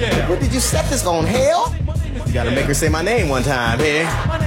What did you set this on, hell? You gotta make her say my name one time, here.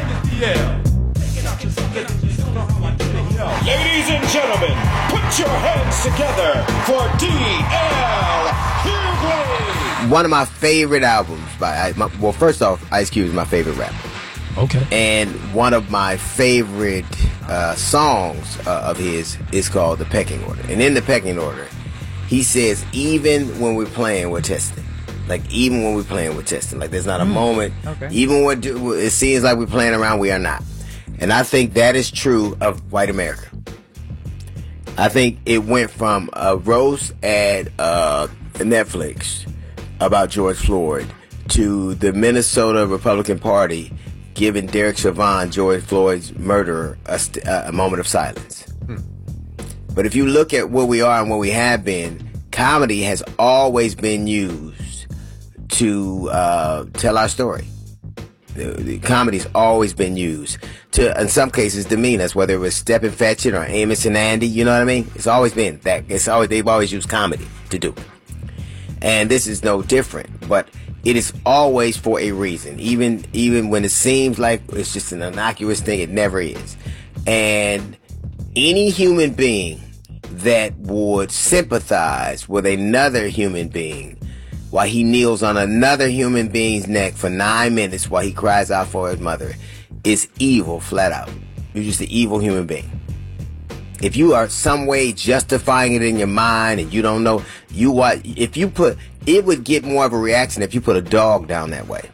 Ladies and gentlemen, put your hands together for D.L. Hughley. One of my favorite albums well, first off, Ice Cube is my favorite rapper. Okay. And one of my favorite songs of his is called The Pecking Order. And in The Pecking Order, he says, even when we're playing, we're testing. Like, even when we're playing, we're testing. Like, there's not a moment. Okay. Even when it seems like we're playing around, we are not. And I think that is true of white America. I think it went from a roast at Netflix about George Floyd to the Minnesota Republican Party giving Derek Chauvin, George Floyd's murderer, a moment of silence. But if you look at where we are and where we have been, comedy has always been used to tell our story. The comedy's always been used to, in some cases, demean us, whether it was Stepin Fetchit or Amos and Andy, you know what I mean? It's always been that. They've always used comedy to do it. And this is no different, but it is always for a reason. Even when it seems like it's just an innocuous thing, it never is. And any human being that would sympathize with another human being while he kneels on another human being's neck for 9 minutes while he cries out for his mother is evil, flat out. You're just an evil human being. If you are some way justifying it in your mind and you don't know, it would get more of a reaction if you put a dog down that way.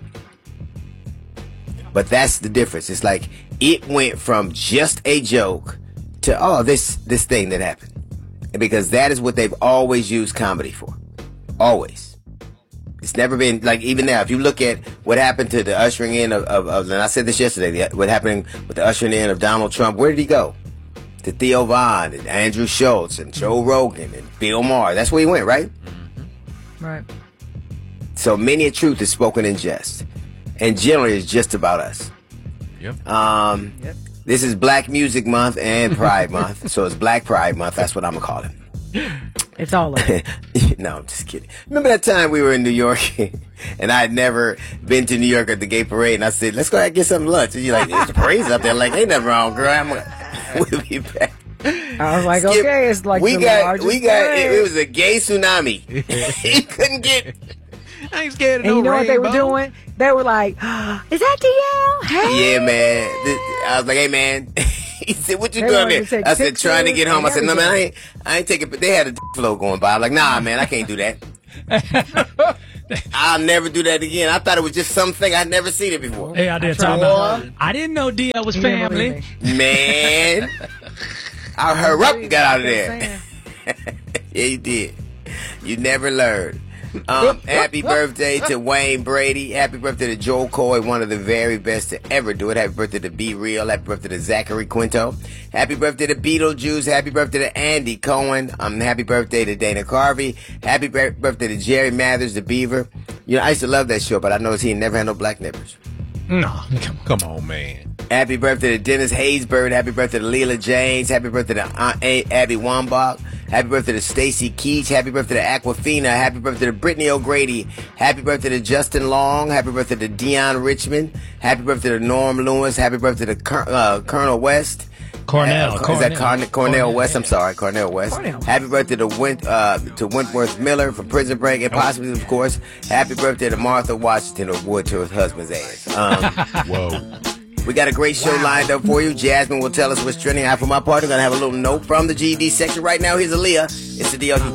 But that's the difference. It's like it went from just a joke to, this thing that happened. Because that is what they've always used comedy for. Always. It's never been, like, even now, if you look at what happened to the ushering in of and I said this yesterday, what happened with the ushering in of Donald Trump, where did he go? To Theo Von and Andrew Schultz and Joe Rogan and Bill Maher. That's where he went, right? Mm-hmm. Right. So many a truth is spoken in jest. And generally it's just about us. Yep. Yep. This is Black Music Month and Pride Month. So it's Black Pride Month. That's what I'm going to call it. It's all of it. No, I'm just kidding. Remember that time we were in New York and I had never been to New York at the gay parade and I said, let's go ahead and get some lunch. And you're like, there's a parade up there. Like, ain't nothing wrong, girl. We'll be back. I was like, okay, it's like it was a gay tsunami. He couldn't get. I ain't scared of and no you know what they were rainbow. doing? They were like, is that DL? Hey. Yeah, man. I was like, hey, man. He said, what you doing there? I said, trying to get home. I said, no, man, I ain't taking, but they had a flow going by. I'm like, nah, man, I can't do that. I'll never do that again. I thought it was just something. I'd never seen it before. Hey, I did talk about it. I didn't know DL was family. Man. I hurry up and got out of there. Yeah, you did. You never learned. Happy birthday to Wayne Brady. Happy birthday to Joel Coy, one of the very best to ever do it. Happy birthday to Be Real. Happy birthday to Zachary Quinto. Happy birthday to Beetlejuice. Happy birthday to Andy Cohen. Happy birthday to Dana Carvey. Happy birthday to Jerry Mathers, the Beaver. You know, I used to love that show, but I noticed he never had no black nippers. No, come on, man. Happy birthday to Dennis Haysbert. Happy birthday to Leela James. Happy birthday to Aunt Abby Wambach. Happy birthday to Stacy Keach. Happy birthday to Aquafina. Happy birthday to Brittany O'Grady. Happy birthday to Justin Long. Happy birthday to Dion Richmond. Happy birthday to Norm Lewis. Happy birthday to Colonel West. Cornell. Is that Cornell West? I'm sorry, Cornell West. Cornell. Happy birthday to Wentworth Miller from Prison Break, and possibly, of course, happy birthday to Martha Washington of Wood to her husband's ass. Whoa. We got a great show lined up for you. Jasmine will tell us what's trending. For my part, I'm going to have a little note from the GED section right now. Here's Aaliyah. It's the DL